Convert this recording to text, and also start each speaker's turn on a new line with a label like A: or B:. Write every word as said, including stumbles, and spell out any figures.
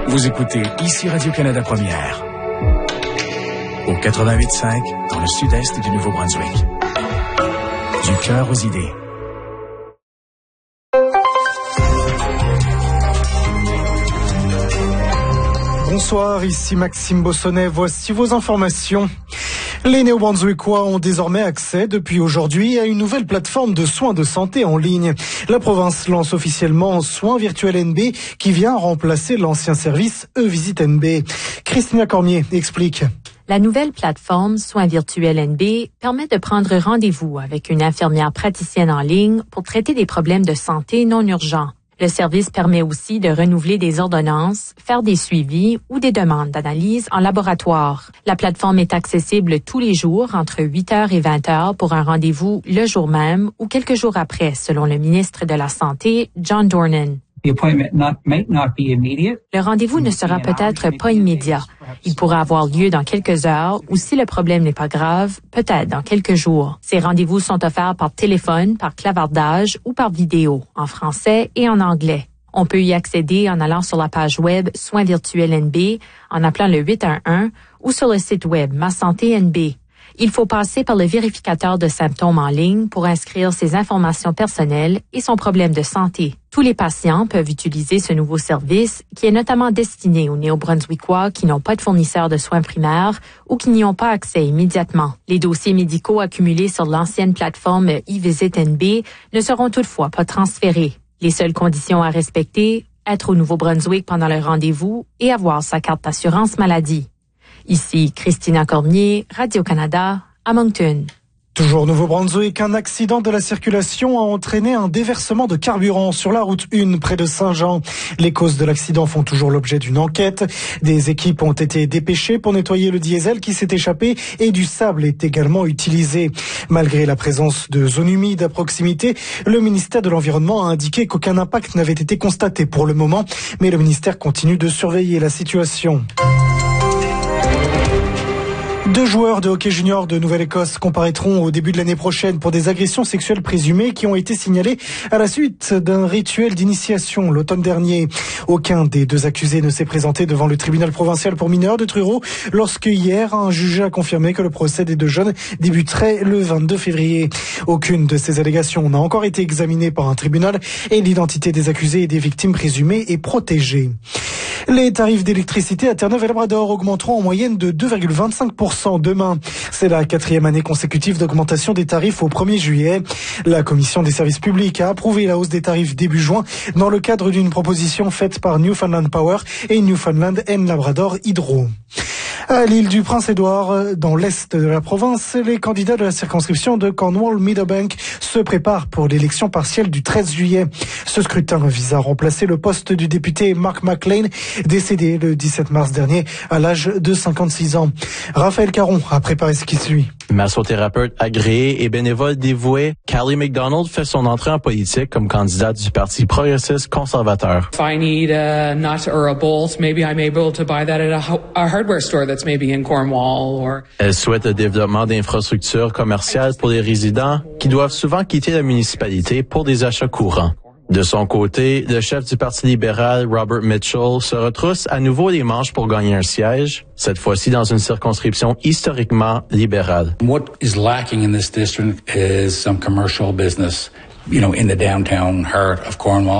A: Vous écoutez ici Radio-Canada Première. Au quatre-vingt-huit virgule cinq, dans le sud-est du Nouveau-Brunswick. Du cœur aux idées.
B: Bonsoir, ici Maxime Bossonnet. Voici vos informations. Les Néo-Brunswickois ont désormais accès depuis aujourd'hui à une nouvelle plateforme de soins de santé en ligne. La province lance officiellement Soins Virtuels N B qui vient remplacer l'ancien service E-Visite N B. Christina Cormier explique.
C: La nouvelle plateforme Soins Virtuels N B permet de prendre rendez-vous avec une infirmière praticienne en ligne pour traiter des problèmes de santé non urgents. Le service permet aussi de renouveler des ordonnances, faire des suivis ou des demandes d'analyse en laboratoire. La plateforme est accessible tous les jours entre huit heures et vingt heures pour un rendez-vous le jour même ou quelques jours après, selon le ministre de la Santé, John Dornan. Le rendez-vous ne sera peut-être pas immédiat. Il pourra avoir lieu dans quelques heures ou si le problème n'est pas grave, peut-être dans quelques jours. Ces rendez-vous sont offerts par téléphone, par clavardage ou par vidéo, en français et en anglais. On peut y accéder en allant sur la page web Soins Virtuels N B, en appelant le huit un un ou sur le site web Ma Santé N B. Il faut passer par le vérificateur de symptômes en ligne pour inscrire ses informations personnelles et son problème de santé. Tous les patients peuvent utiliser ce nouveau service qui est notamment destiné aux Néo-Brunswickois qui n'ont pas de fournisseur de soins primaires ou qui n'y ont pas accès immédiatement. Les dossiers médicaux accumulés sur l'ancienne plateforme E-Visite N B ne seront toutefois pas transférés. Les seules conditions à respecter, être au Nouveau-Brunswick pendant le rendez-vous et avoir sa carte d'assurance maladie. Ici Christina Cormier, Radio-Canada, à Moncton.
B: Toujours au Nouveau-Brunswick, un accident de la circulation a entraîné un déversement de carburant sur la route un près de Saint-Jean. Les causes de l'accident font toujours l'objet d'une enquête. Des équipes ont été dépêchées pour nettoyer le diesel qui s'est échappé et du sable est également utilisé. Malgré la présence de zones humides à proximité, le ministère de l'Environnement a indiqué qu'aucun impact n'avait été constaté pour le moment, mais le ministère continue de surveiller la situation. Deux joueurs de hockey junior de Nouvelle-Écosse comparaîtront au début de l'année prochaine pour des agressions sexuelles présumées qui ont été signalées à la suite d'un rituel d'initiation l'automne dernier. Aucun des deux accusés ne s'est présenté devant le tribunal provincial pour mineurs de Truro lorsque hier un juge a confirmé que le procès des deux jeunes débuterait le vingt-deux février. Aucune de ces allégations n'a encore été examinée par un tribunal et l'identité des accusés et des victimes présumées est protégée. Les tarifs d'électricité à Terre-Neuve et Labrador augmenteront en moyenne de deux virgule vingt-cinq pour cent demain. C'est la quatrième année consécutive d'augmentation des tarifs au premier juillet. La Commission des services publics a approuvé la hausse des tarifs début juin dans le cadre d'une proposition faite par Newfoundland Power et Newfoundland and Labrador Hydro. À l'île du Prince-Édouard, dans l'est de la province, les candidats de la circonscription de Cornwall-Meadowbank se préparent pour l'élection partielle du treize juillet. Ce scrutin vise à remplacer le poste du député Mark McLean, décédé le dix-sept mars dernier à l'âge de cinquante-six ans. Raphaël Caron a préparé ce qui suit.
D: Massothérapeute agréé et bénévole dévoué, Callie McDonald fait son entrée en politique comme candidate du Parti progressiste conservateur.
E: If I need a nut or a bolt, maybe I'm able to buy that at a, a hardware store that's maybe in Cornwall or...
D: Elle souhaite le développement d'infrastructures commerciales pour les résidents qui doivent souvent quitter la municipalité pour des achats courants. De son côté, le chef du Parti libéral, Robert Mitchell, se retrousse à nouveau les manches pour gagner un siège, cette fois-ci dans une circonscription historiquement libérale.
F: What is lacking in this district is some commercial business, you know, in the downtown heart of Cornwall.